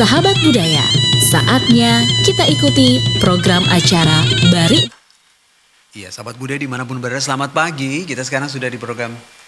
Sahabat budaya, saatnya kita ikuti program acara Bari. Iya, sahabat budaya dimanapun berada, selamat pagi. Kita sekarang sudah di program